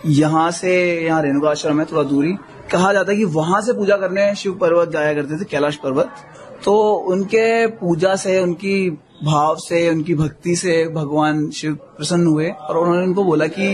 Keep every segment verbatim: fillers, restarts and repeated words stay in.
यहाँ से यहाँ रेणुका आश्रम है थोड़ा दूरी, कहा जाता है कि वहां से पूजा करने शिव पर्वत जाया करते थे, कैलाश पर्वत। तो उनके पूजा से, उनकी भाव से, उनकी भक्ति से भगवान शिव प्रसन्न हुए और उन्होंने उनको बोला कि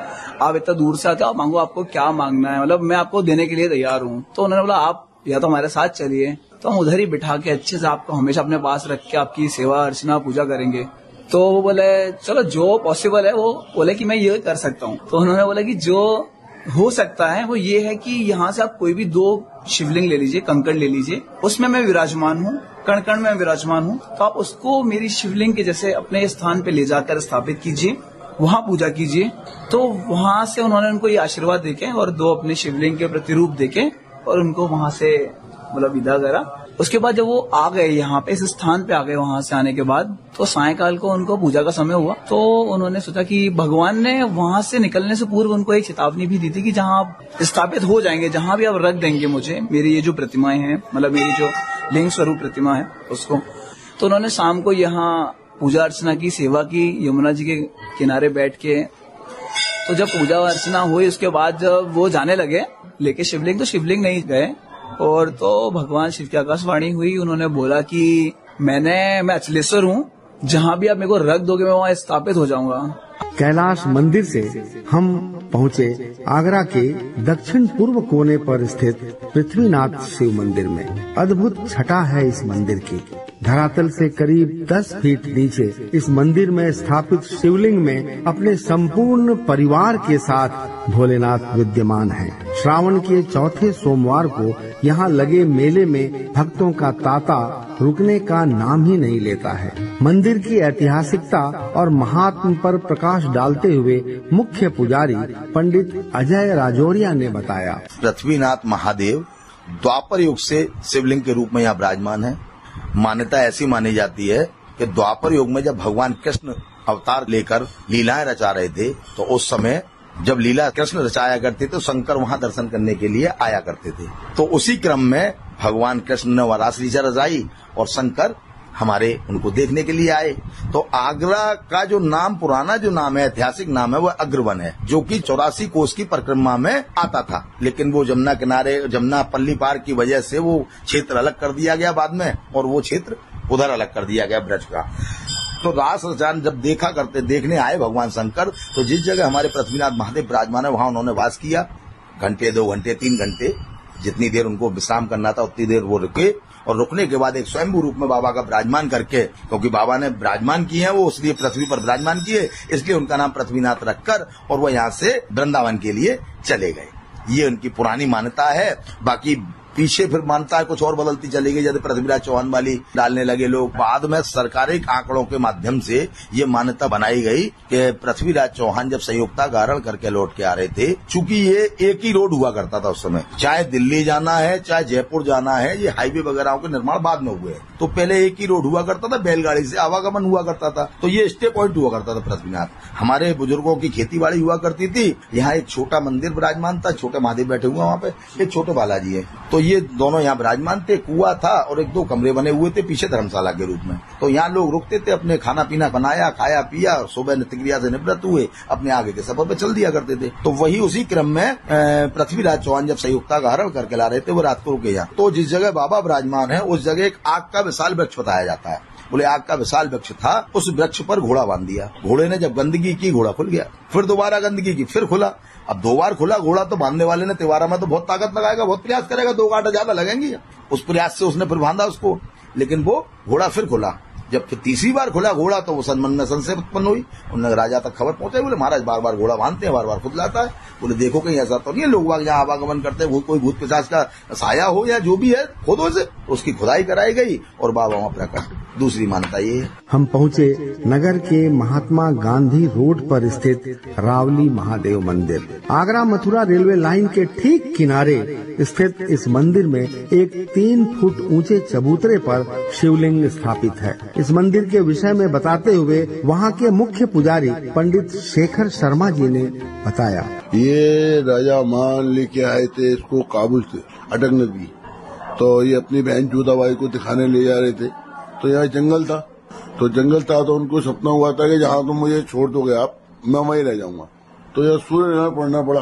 आप इतना दूर से आते हो, आप मांगो, आपको क्या मांगना है, मतलब मैं आपको देने के लिए तैयार हूँ। तो उन्होंने बोला आप या तो हमारे साथ चलिए, तो हम उधर ही बिठा के अच्छे से आपको हमेशा अपने पास रख के आपकी सेवा अर्चना पूजा करेंगे। तो वो बोले चलो जो पॉसिबल है, वो बोले कि मैं ये कर सकता हूँ। तो उन्होंने बोला कि जो हो सकता है वो ये है कि यहाँ से आप कोई भी दो शिवलिंग ले लीजिए, कंकड़ ले लीजिए, उसमें मैं विराजमान हूँ, कण कण में विराजमान हूँ, तो आप उसको मेरी शिवलिंग के जैसे अपने स्थान पे ले जाकर स्थापित कीजिए, वहां पूजा कीजिए। तो वहां से उन्होंने उनको ये आशीर्वाद देके और दो अपने शिवलिंग के प्रतिरूप देके और उनको वहां से मतलब विदा करा। उसके बाद जब वो आ गए यहाँ पे, इस स्थान पे आ गए, वहां से आने के बाद तो सायंकाल को उनको पूजा का समय हुआ। तो उन्होंने सोचा कि भगवान ने वहां से निकलने से पूर्व उनको एक चेतावनी भी दी थी कि जहां आप स्थापित हो जाएंगे, जहां भी आप रख देंगे मुझे, मेरी ये जो प्रतिमाएं हैं, मतलब मेरी जो लिंग स्वरूप प्रतिमा है उसको। तो उन्होंने शाम को यहाँ पूजा अर्चना की, सेवा की, यमुना जी के किनारे बैठ के। तो जब पूजा अर्चना हुई उसके बाद जब वो जाने लगे लेके शिवलिंग, तो शिवलिंग नहीं गए और तो भगवान शिव की आकाशवाणी हुई। उन्होंने बोला कि मैंने मैं अचलेश्वर हूँ, जहाँ भी आप मेरे को रख दोगे मैं वहाँ स्थापित हो जाऊंगा। कैलाश मंदिर से हम पहुँचे आगरा के दक्षिण पूर्व कोने पर स्थित पृथ्वीनाथ शिव मंदिर में। अद्भुत छटा है इस मंदिर की। धरातल से करीब दस फीट नीचे इस मंदिर में स्थापित शिवलिंग में अपने संपूर्ण परिवार के साथ भोलेनाथ विद्यमान हैं। श्रावण के चौथे सोमवार को यहाँ लगे मेले में भक्तों का तांता रुकने का नाम ही नहीं लेता है। मंदिर की ऐतिहासिकता और महात्म पर प्रकाश डालते हुए मुख्य पुजारी पंडित अजय राजौरिया ने बताया, पृथ्वीनाथ महादेव द्वापर युग से शिवलिंग के रूप में यहाँ विराजमान है। मान्यता ऐसी मानी जाती है कि द्वापर युग में जब भगवान कृष्ण अवतार लेकर लीलाएं रचा रहे थे, तो उस समय जब लीला कृष्ण रचाया करते थे तो शंकर वहां दर्शन करने के लिए आया करते थे। तो उसी क्रम में भगवान कृष्ण ने वह रास लीला रचाई और शंकर हमारे उनको देखने के लिए आए। तो आगरा का जो नाम, पुराना जो नाम है, ऐतिहासिक नाम है, वह अग्रवन है, जो कि चौरासी कोस की परिक्रमा में आता था। लेकिन वो जमुना किनारे, जमुना पल्ली पार की वजह से वो क्षेत्र अलग कर दिया गया बाद में, और वो क्षेत्र उधर अलग कर दिया गया ब्रज का। तो रास रचान जब देखा करते देखने आए भगवान शंकर, तो जिस जगह हमारे पृथ्वीनाथ महादेव विराजमान है वहां उन्होंने वास किया। घंटे, दो घंटे, तीन घंटे, जितनी देर उनको विश्राम करना था उतनी देर वो रुके। और रुकने के बाद एक स्वयंभू रूप में बाबा का विराजमान करके, क्योंकि बाबा ने विराजमान किए हैं वो, इसलिए पृथ्वी पर विराजमान किए, इसलिए उनका नाम पृथ्वीनाथ रखकर और वो यहाँ से वृंदावन के लिए चले गए। ये उनकी पुरानी मान्यता है। बाकी पीछे फिर मान्यता है कुछ और बदलती चली गई, जैसे पृथ्वीराज चौहान वाली डालने लगे लोग। बाद में सरकारी आंकड़ों के माध्यम से ये मान्यता बनाई गई कि पृथ्वीराज चौहान जब संयुक्ता गारण करके लौट के आ रहे थे, चूंकि ये एक ही रोड हुआ करता था उस समय, चाहे दिल्ली जाना है चाहे जयपुर जाना है, ये हाईवे वगैरह के निर्माण बाद में हुए। तो पहले एक ही रोड हुआ करता था, बैलगाड़ी से आवागमन हुआ करता था, तो ये स्टे पॉइंट हुआ करता था पृथ्वीनाथ। हमारे बुजुर्गों की खेती बाड़ी हुआ करती थी। यहाँ एक छोटा मंदिर विराजमान था, छोटे महादेव बैठे हुए वहाँ पे, एक छोटे बालाजी है। तो ये दोनों यहाँ विराजमान थे। कुआं था और एक दो कमरे बने हुए थे पीछे धर्मशाला के रूप में। तो यहाँ लोग रुकते थे, अपने खाना पीना बनाया, खाया पिया, सुबह नित्य क्रिया से निवृत्त हुए, अपने आगे के सफर पे चल दिया करते थे। तो वही उसी क्रम में पृथ्वीराज चौहान जब संयुक्ता का हरण करके ला रहे थे, वो रात को रुके यहाँ। तो जिस जगह बाबा विराजमान है उस जगह एक आग का विशाल वृक्ष बताया जाता है। बोले आग का विशाल वृक्ष था, उस वृक्ष पर घोड़ा बांध दिया। घोड़े ने जब गंदगी की, घोड़ा खुल गया। फिर दोबारा गंदगी की, फिर खुला। अब दो बार खुला घोड़ा, तो बांधने वाले ने तिवारा में तो बहुत ताकत लगाएगा, बहुत प्रयास करेगा, दो कांटे ज्यादा लगेंगे। उस प्रयास से उसने फिर बांधा उसको, लेकिन वो घोड़ा फिर खुला। जब फिर तीसरी बार खुला घोड़ा, तो वो मन में संशय उत्पन्न हुई। उन्होंने राजा तक खबर पहुंचाई, बोले महाराज बार बार घोड़ा बांधते हैं, बार बार खुद लाता है। बोले देखो कहीं ऐसा तो नहीं है लोग यहाँ आवागमन करते हैं, कोई भूत पिशाच का साया हो या जो भी है, खोदो से। उसकी खुदाई कराई गई और बाबा वहां प्रकट। दूसरी मान्यता ये है। हम पहुँचे नगर के महात्मा गांधी रोड पर स्थित रावली महादेव मंदिर। आगरा मथुरा रेलवे लाइन के ठीक किनारे स्थित इस मंदिर में एक तीन फुट ऊंचे चबूतरे पर शिवलिंग स्थापित है। इस मंदिर के विषय में बताते हुए वहाँ के मुख्य पुजारी पंडित शेखर शर्मा जी ने बताया, ये राजा मान लेके आए थे इसको काबुल से, अटक नदी। तो ये अपनी बहन जोधाबाई को दिखाने ले जा रहे थे। तो यहाँ जंगल था, तो जंगल था तो उनको सपना हुआ था कि जहाँ तुम मुझे छोड़ दोगे आप, मैं वहीं रह जाऊंगा। तो यह सूर्य पड़ना पड़ा।